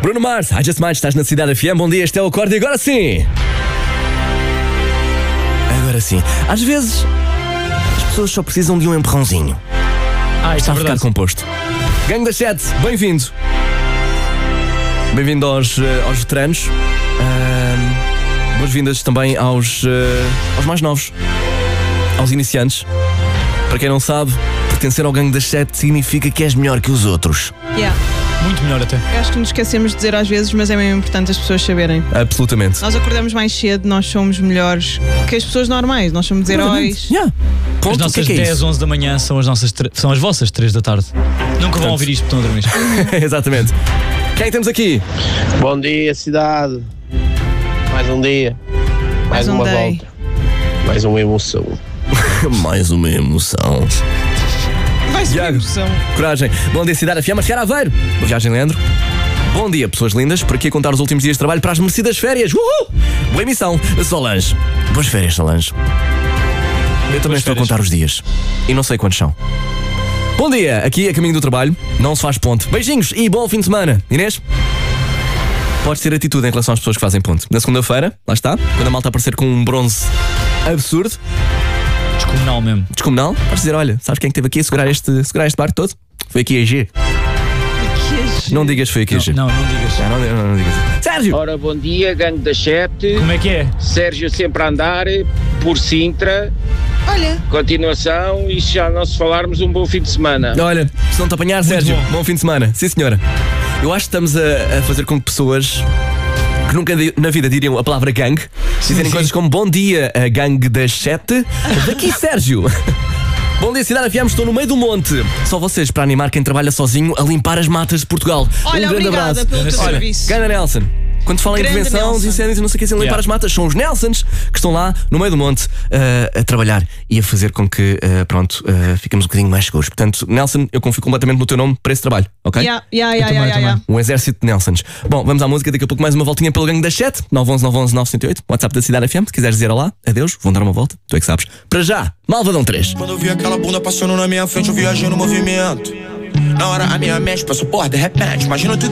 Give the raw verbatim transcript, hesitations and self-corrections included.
Bruno Mars, I Just Might, estás na Cidade F M. Bom dia, este é o Acorde e agora sim. Agora sim. Às vezes, as pessoas só precisam de um empurrãozinho. Ah, Está é a ficar verdade. composto. Gangue das Sete, bem-vindo. Bem-vindo aos, uh, aos veteranos. Uh, Boas-vindas também aos, uh, aos mais novos. Aos iniciantes. Para quem não sabe, pertencer ao Gangue das Sete significa que és melhor que os outros. Yeah. Muito melhor até. Eu acho que nos esquecemos de dizer às vezes, mas é mesmo importante as pessoas saberem. Absolutamente. Nós acordamos mais cedo, nós somos melhores que as pessoas normais, nós somos heróis. Yeah. Ponto, As o que nossas é que é dez, isso? onze da manhã são as, nossas tre- são as vossas três da tarde. Nunca vão ouvir isto porque estão a dormir. Exatamente. Quem temos aqui? Bom dia, cidade. Mais um dia. Mais, Mais um uma day. volta. Mais uma emoção. Mais uma emoção. Vai ser uma Tiago. emoção. Coragem. Bom dia, Cidade F M, a chegar a Aveiro. Boa viagem, Leandro. Bom dia, pessoas lindas. Por aqui a contar os últimos dias de trabalho para as merecidas férias. Uhul! Boa emissão. Solange. Boas férias, Solange. Eu também Boas estou a férias. contar os dias. E não sei quantos são. Bom dia, aqui a caminho do trabalho. Não se faz ponte. Beijinhos e bom fim de semana. Inês? Podes ter atitude em relação às pessoas que fazem ponte. Na segunda-feira, lá está, quando a malta aparecer com um bronze absurdo, Descomunal mesmo. descomunal, podes dizer, olha, sabes quem é que esteve aqui a segurar este, segurar este barco todo? Foi aqui a G. Que Não digas foi aqui a G. Não, não digas. Ah, não, não, não digas. Sérgio! Ora, bom dia, Gangue das Sete. Como é que é? Sérgio sempre a andar por Sintra. Olha, Continuação e se já não se falarmos, um bom fim de semana. Olha, se não te apanhar, Sérgio, bom. bom fim de semana. Sim, senhora. Eu acho que estamos a, a fazer com que pessoas que nunca di- na vida diriam a palavra gangue dizerem sim. coisas como bom dia, a gangue das sete. Daqui, Sérgio. Bom dia, Cidade F M, estou no meio do monte. Só vocês para animar quem trabalha sozinho a limpar as matas de Portugal. olha, um grande obrigada abraço. pelo teu Olha, serviço. Ganda Nelson. Quando se fala em Grande intervenção, Nelson. de incêndios e não sei o que, assim, limpar Yeah. as matas, são os Nelsons que estão lá no meio do monte uh, a trabalhar e a fazer com que, uh, pronto, uh, ficamos um bocadinho mais seguros. Portanto, Nelson, eu confio completamente no teu nome para esse trabalho, ok? Yeah, yeah, yeah, também, yeah, yeah, também. Um exército de Nelsons. Bom, vamos à música, daqui a pouco mais uma voltinha pelo Gangue das Sete. nove um um nove um um nove zero oito, WhatsApp da Cidade F M. Se quiseres dizer olá, adeus, vão dar uma volta, tu é que sabes. Para já, Malvadão três. Quando eu vi aquela bunda passando na minha frente, eu viajei no movimento. Na hora a minha mente passou por de repente. Imagina tudo